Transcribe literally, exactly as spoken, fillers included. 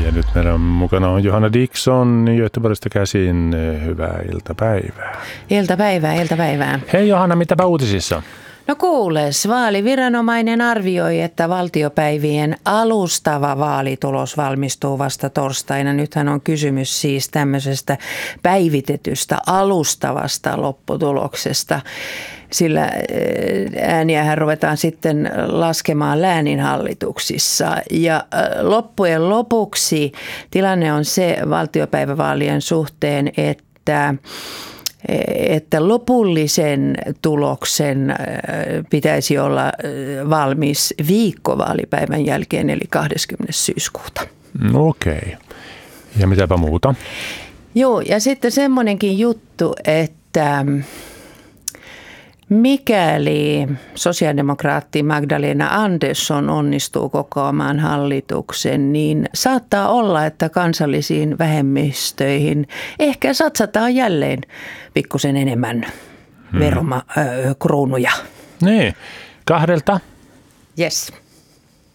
Ja nyt meidän mukana on Johanna Dickson Göteborgista käsin. Hyvää iltapäivää. Iltapäivää, iltapäivää. Hei Johanna, mitäpä uutisissa? No kuules, vaaliviranomainen arvioi, että valtiopäivien alustava vaalitulos valmistuu vasta torstaina. Nythän on kysymys siis tämmöisestä päivitetystä alustavasta lopputuloksesta, sillä ääniähän ruvetaan sitten laskemaan lääninhallituksissa. Ja loppujen lopuksi tilanne on se valtiopäivävaalien suhteen, että että lopullisen tuloksen pitäisi olla valmis viikko vaalipäivän jälkeen, eli kahdeskymmenes syyskuuta. Okei. Okay. Ja mitäpä muuta? Joo, ja sitten semmoinenkin juttu, että mikäli sosiaalidemokraatti Magdalena Andersson onnistuu kokoamaan hallituksen, niin saattaa olla, että kansallisiin vähemmistöihin ehkä satsataan jälleen pikkusen enemmän hmm. veroma, äh, kruunuja. Niin, kahdelta? Yes.